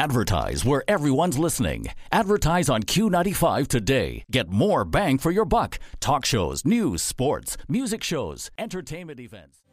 Advertise where everyone's listening. Advertise on Q95 today. Get more bang for your buck. Talk shows, news, sports, music shows, entertainment events.